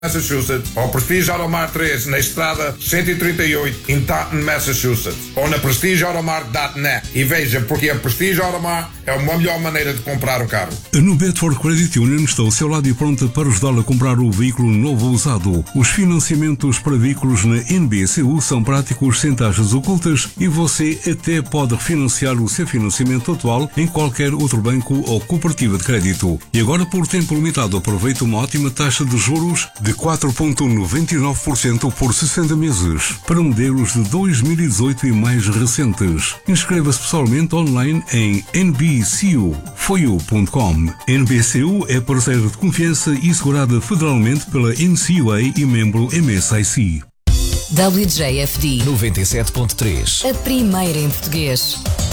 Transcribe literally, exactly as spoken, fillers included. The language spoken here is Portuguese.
Massachusetts, ou Prestige Automar três na estrada cento e trinta e oito em Taunton, Massachusetts, ou na prestige automar ponto net e veja porque a Prestige Automar é uma melhor maneira de comprar um carro. A No Bedford Credit Union está ao seu lado e pronta para ajudá-lo a comprar o veículo novo ou usado. Os financiamentos para veículos na N B C U são práticos, sem taxas ocultas e você até pode refinanciar o seu financiamento atual em qualquer outro banco ou cooperativa de crédito. E agora, por tempo limitado, aproveite uma ótima taxa de juros de quatro vírgula noventa e nove por cento por sessenta meses para modelos de dois mil e dezoito e mais recentes. Inscreva-se pessoalmente online em n b c u foi u ponto com. N B C U é parceiro de confiança e segurada federalmente pela N C U A e membro M S I C. W J F D noventa e sete ponto três. A primeira em português.